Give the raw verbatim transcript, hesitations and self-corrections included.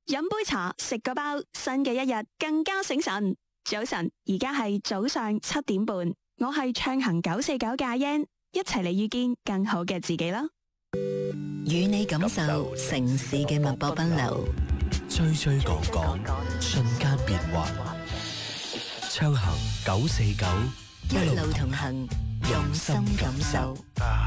飲杯茶，食個包，新嘅一日更加醒神。早晨，而家係早上七點半，我係暢行九四九嘅阿欣，一齊嚟遇見更好嘅自己啦。 與你感受城市嘅脈搏奔流， 追追趕趕，瞬間變幻。暢行九四九， 一路同行，用心感受。